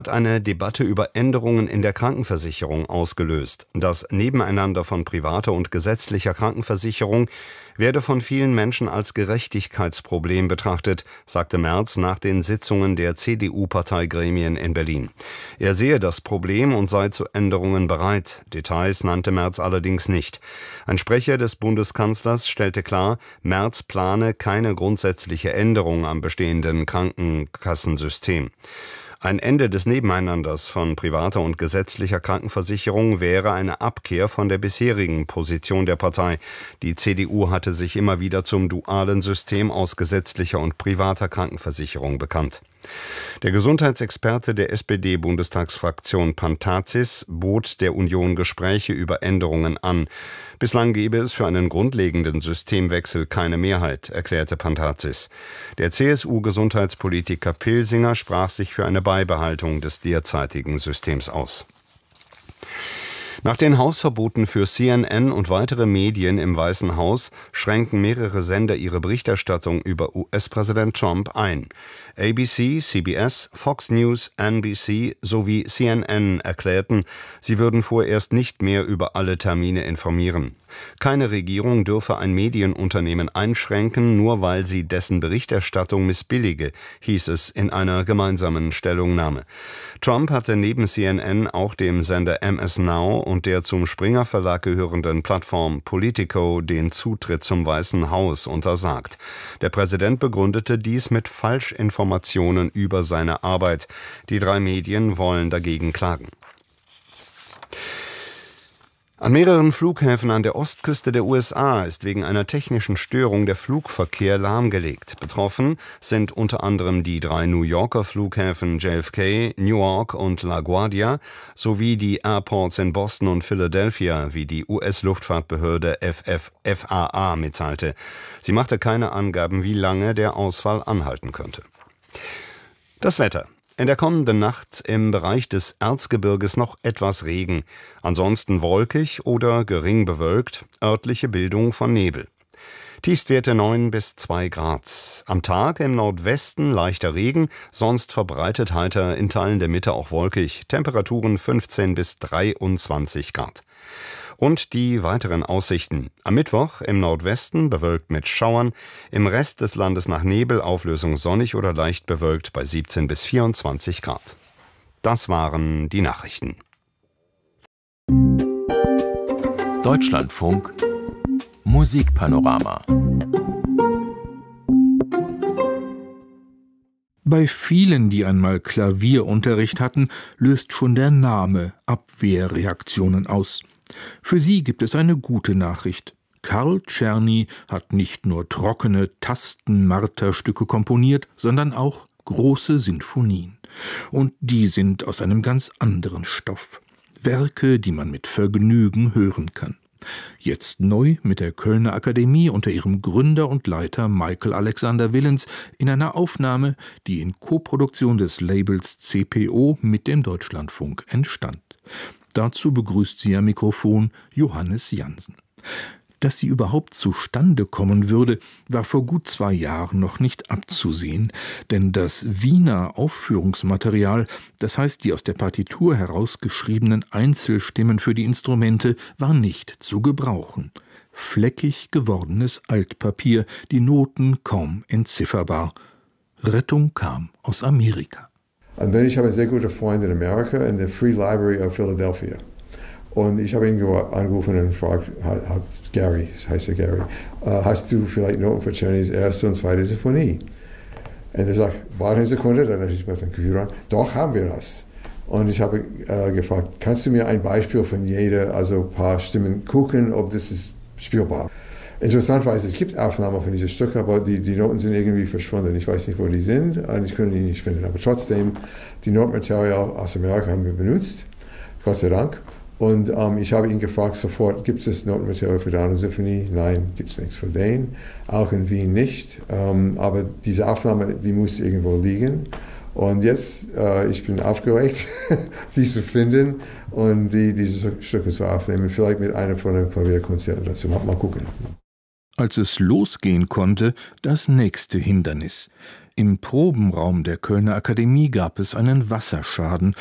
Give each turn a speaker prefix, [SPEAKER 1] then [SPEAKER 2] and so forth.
[SPEAKER 1] eine Debatte über Änderungen in der Krankenversicherung ausgelöst. Das Nebeneinander von privater und gesetzlicher Krankenversicherung werde von vielen Menschen als Gerechtigkeitsproblem betrachtet, sagte Merz nach den Sitzungen der CDU-Parteigremien in Berlin. Er sehe das Problem und sei zu Änderungen bereit. Details nannte Merz allerdings nicht. Ein Sprecher des Bundeskanzlers stellte klar, Merz plane keine grundsätzliche Änderung am bestehenden Krankenkassensystem. Ein Ende des Nebeneinanders von privater und gesetzlicher Krankenversicherung wäre eine Abkehr von der bisherigen Position der Partei. Die CDU hatte sich immer wieder zum dualen System aus gesetzlicher und privater Krankenversicherung bekannt. Der Gesundheitsexperte der SPD-Bundestagsfraktion Pantazis bot der Union Gespräche über Änderungen an. Bislang gebe es für einen grundlegenden Systemwechsel keine Mehrheit, erklärte Pantazis. Der CSU-Gesundheitspolitiker Pilsinger sprach sich für eine Beibehaltung des derzeitigen Systems aus. Nach den Hausverboten für CNN und weitere Medien im Weißen Haus schränken mehrere Sender ihre Berichterstattung über US-Präsident Trump ein. ABC, CBS, Fox News, NBC sowie CNN erklärten, sie würden vorerst nicht mehr über alle Termine informieren. Keine Regierung dürfe ein Medienunternehmen einschränken, nur weil sie dessen Berichterstattung missbillige, hieß es in einer gemeinsamen Stellungnahme. Trump hatte neben CNN auch dem Sender MS Now und der zum Springer Verlag gehörenden Plattform Politico den Zutritt zum Weißen Haus untersagt. Der Präsident begründete dies mit Falschinformationen über seine Arbeit. Die drei Medien wollen dagegen klagen. An mehreren Flughäfen an der Ostküste der USA ist wegen einer technischen Störung der Flugverkehr lahmgelegt. Betroffen sind unter anderem die 3 New Yorker Flughäfen JFK, Newark und LaGuardia sowie die Airports in Boston und Philadelphia, wie die US-Luftfahrtbehörde FAA mitteilte. Sie machte keine Angaben, wie lange der Ausfall anhalten könnte. Das Wetter. In der kommenden Nacht im Bereich des Erzgebirges noch etwas Regen, ansonsten wolkig oder gering bewölkt, örtliche Bildung von Nebel. Tiefstwerte 9 bis 2 Grad. Am Tag im Nordwesten leichter Regen, sonst verbreitet heiter, in Teilen der Mitte auch wolkig, Temperaturen 15 bis 23 Grad. Und die weiteren Aussichten. Am Mittwoch im Nordwesten bewölkt mit Schauern, im Rest des Landes nach Nebel, Auflösung sonnig oder leicht bewölkt bei 17 bis 24 Grad. Das waren die Nachrichten.
[SPEAKER 2] Deutschlandfunk Musikpanorama.
[SPEAKER 3] Bei vielen, die einmal Klavierunterricht hatten, löst schon der Name Abwehrreaktionen aus. Für sie gibt es eine gute Nachricht. Karl Czerny hat nicht nur trockene Tasten-Marterstücke komponiert, sondern auch große Sinfonien. Und die sind aus einem ganz anderen Stoff. Werke, die man mit Vergnügen hören kann. Jetzt neu mit der Kölner Akademie unter ihrem Gründer und Leiter Michael Alexander Willens in einer Aufnahme, die in Koproduktion des Labels CPO mit dem Deutschlandfunk entstand. Dazu begrüßt sie am Mikrofon Johannes Jansen. Dass sie überhaupt zustande kommen würde, war vor gut 2 Jahren noch nicht abzusehen, denn das Wiener Aufführungsmaterial, das heißt die aus der Partitur herausgeschriebenen Einzelstimmen für die Instrumente, war nicht zu gebrauchen. Fleckig gewordenes Altpapier, die Noten kaum entzifferbar. Rettung kam aus Amerika.
[SPEAKER 4] Und dann ich habe einen sehr guten Freund in Amerika in der Free Library of Philadelphia. Und ich habe ihn angerufen und gefragt, Gary, heißt er Gary, hast du vielleicht Noten für Czernys erste und zweite Sinfonie? Und er sagt, warte eine Sekunde, dann habe ich mir den Computer an, doch haben wir das. Und ich habe gefragt, kannst du mir ein Beispiel von jeder, also ein paar Stimmen gucken, ob das ist spielbar? Interessant war, es gibt Aufnahmen von diesem Stück, aber die Noten sind irgendwie verschwunden. Ich weiß nicht, wo die sind und ich konnte die nicht finden. Aber trotzdem, die Notenmaterial aus Amerika haben wir benutzt, Gott sei Dank. Und ich habe ihn gefragt sofort, gibt es Notenmaterial für deine Sinfonie? Nein, gibt es nichts für den. Auch in Wien nicht. Aber diese Aufnahme, die muss irgendwo liegen. Und jetzt, ich bin aufgeregt, die zu finden und diese Stücke zu aufnehmen. Vielleicht mit einer von den Klavierkonzerten dazu. Mal gucken.
[SPEAKER 3] als es losgehen konnte, das nächste Hindernis. Im Probenraum der Kölner Akademie gab es einen Wasserschaden